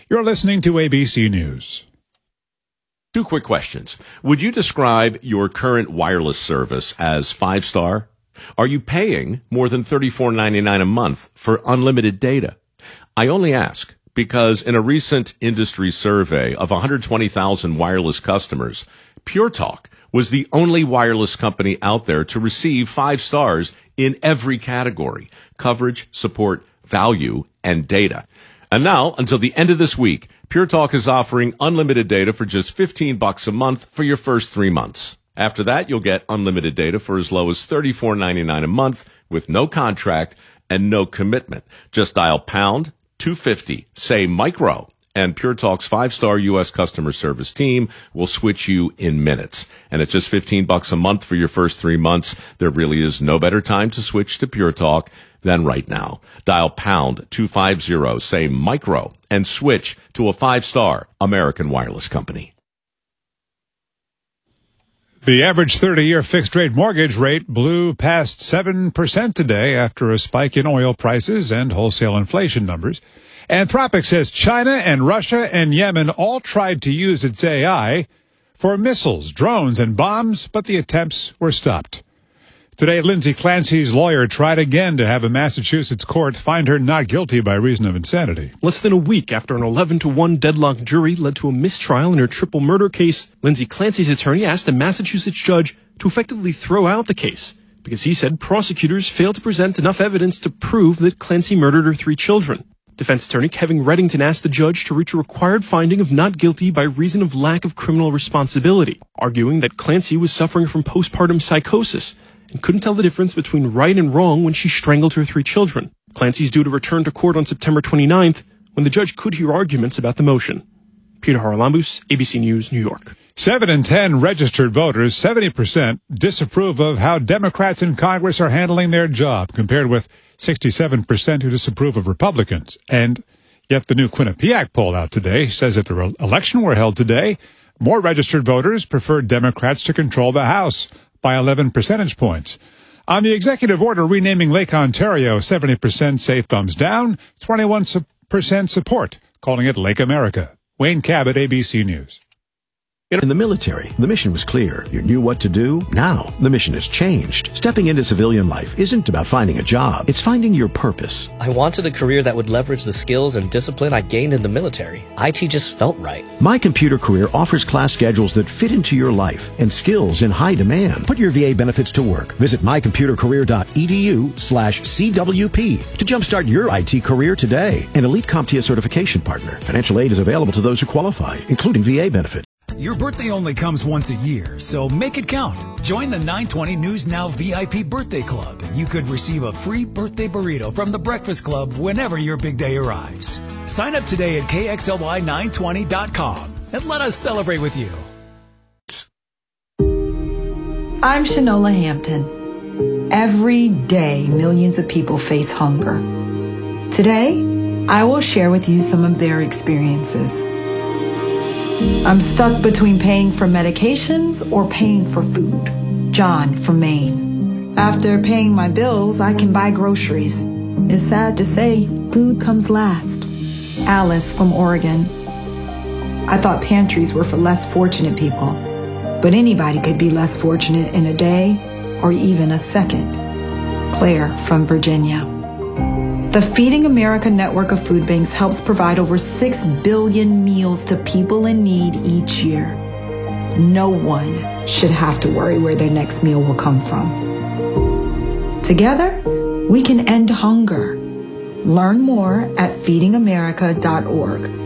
You're listening to ABC News. Two quick questions. Would you describe your current wireless service as 5-star? Are you paying more than $34.99 a month for unlimited data? I only ask because in a recent industry survey of 120,000 wireless customers, Pure Talk was the only wireless company out there to receive 5 stars in every category: coverage, support, value, and data. And now, until the end of this week, Pure Talk is offering unlimited data for just $15 a month for your first 3 months. After that, you'll get unlimited data for as low as $34.99 a month with no contract and no commitment. Just dial pound 250, say micro, and Pure Talk's 5-star U.S. customer service team will switch you in minutes. And at just $15 a month for your first 3 months, there really is no better time to switch to Pure Talk than right now. Dial pound 250, say micro, and switch to a 5-star American wireless company. The average 30-year fixed-rate mortgage rate blew past 7% today after a spike in oil prices and wholesale inflation numbers. Anthropic says China and Russia and Yemen all tried to use its AI for missiles, drones, and bombs, but the attempts were stopped. Today, Lindsay Clancy's lawyer tried again to have a Massachusetts court find her not guilty by reason of insanity. Less than a week after an 11-1 deadlock jury led to a mistrial in her triple murder case, Lindsay Clancy's attorney asked a Massachusetts judge to effectively throw out the case because he said prosecutors failed to present enough evidence to prove that Clancy murdered her 3 children. Defense attorney Kevin Reddington asked the judge to reach a required finding of not guilty by reason of lack of criminal responsibility, arguing that Clancy was suffering from postpartum psychosis and couldn't tell the difference between right and wrong when she strangled her 3 children. Clancy's due to return to court on September 29th, when the judge could hear arguments about the motion. Peter Haralambous, ABC News, New York. 7 in 10 registered voters, 70%, disapprove of how Democrats in Congress are handling their job, compared with 67% who disapprove of Republicans. And yet the new Quinnipiac poll out today says if the election were held today, more registered voters prefer Democrats to control the House by 11 percentage points. On the executive order renaming Lake Ontario, 70% say thumbs down, 21% support, calling it Lake America. Wayne Cabot, ABC News. In the military, the mission was clear. You knew what to do. Now, the mission has changed. Stepping into civilian life isn't about finding a job. It's finding your purpose. I wanted a career that would leverage the skills and discipline I gained in the military. IT just felt right. My Computer Career offers class schedules that fit into your life and skills in high demand. Put your VA benefits to work. Visit mycomputercareer.edu/CWP to jumpstart your IT career today. An elite CompTIA certification partner. Financial aid is available to those who qualify, including VA benefits. Your birthday only comes once a year, so make it count. Join the 920 News Now VIP Birthday Club, and you could receive a free birthday burrito from the Breakfast Club whenever your big day arrives. Sign up today at KXLY920.com and let us celebrate with you. I'm Shanola Hampton. Every day, millions of people face hunger. Today, I will share with you some of their experiences. I'm stuck between paying for medications or paying for food. John from Maine. After paying my bills, I can buy groceries. It's sad to say, food comes last. Alice from Oregon. I thought pantries were for less fortunate people, but anybody could be less fortunate in a day or even a second. Claire from Virginia. The Feeding America network of food banks helps provide over 6 billion meals to people in need each year. No one should have to worry where their next meal will come from. Together, we can end hunger. Learn more at feedingamerica.org.